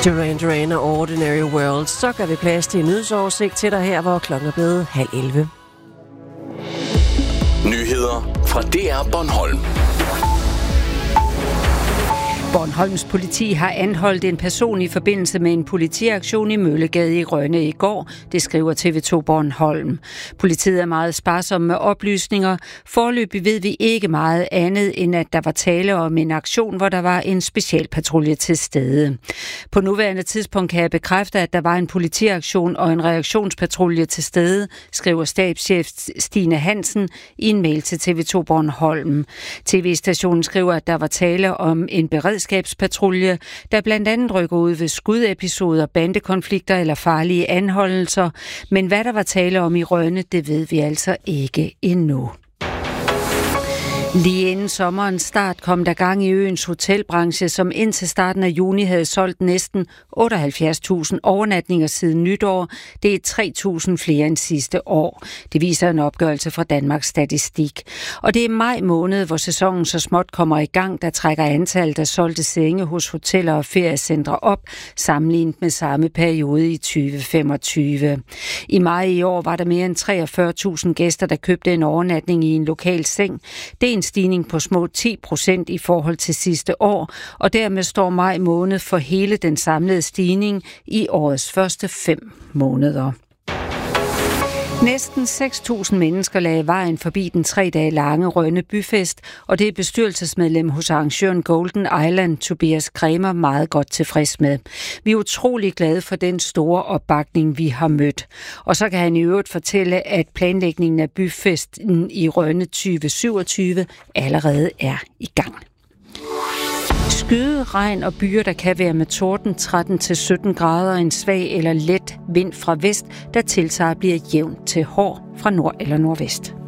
Duran Duran og Ordinary World. Så gør vi plads til en nyhedsoversigt til dig her, hvor klokken er blevet 10:30. Nyheder fra DR Bornholm. Bornholms politi har anholdt en person i forbindelse med en politiaktion i Møllegade i Rønne i går, det skriver TV2 Bornholm. Politiet er meget sparsomme med oplysninger. Foreløbig ved vi ikke meget andet, end at der var tale om en aktion, hvor der var en specialpatrulje til stede. På nuværende tidspunkt kan jeg bekræfte, at der var en politiaktion og en reaktionspatrulje til stede, skriver stabschef Stine Hansen i en mail til TV2 Bornholm. TV-stationen skriver, at der var tale om en beredskabspatrulje, der blandt andet rykker ud ved skudepisoder, bandekonflikter eller farlige anholdelser. Men hvad der var tale om i Rønne, det ved vi altså ikke endnu. Lige inden sommerens start kom der gang i øens hotelbranche, som indtil starten af juni havde solgt næsten 78.000 overnatninger siden nytår. Det er 3.000 flere end sidste år. Det viser en opgørelse fra Danmarks Statistik. Og det er maj måned, hvor sæsonen så småt kommer i gang, der trækker antallet af solgte senge hos hoteller og feriecentre op, sammenlignet med samme periode i 2025. I maj i år var der mere end 43.000 gæster, der købte en overnatning i en lokal seng. Det er en stigning på små 10% i forhold til sidste år, og dermed står maj måned for hele den samlede stigning i årets første 5 måneder. Næsten 6.000 mennesker lagde vejen forbi den 3 dage lange Rønne Byfest, og det er bestyrelsesmedlem hos arrangøren Golden Island, Tobias Kremer, meget godt tilfreds med. Vi er utrolig glade for den store opbakning, vi har mødt. Og så kan han i øvrigt fortælle, at planlægningen af Byfesten i Rønne 2027 allerede er i gang. Skyde, regn og byer, der kan være med torden 13-17 grader, en svag eller let vind fra vest, der tiltager bliver jævnt til hård fra nord eller nordvest.